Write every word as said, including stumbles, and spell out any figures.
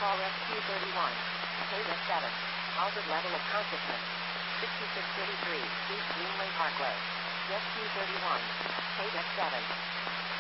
Call Rescue thirty-one. K seven. Altered level of consciousness. sixty-six thirty-three, East Greenway Parkway. Rescue thirty-one. K seven.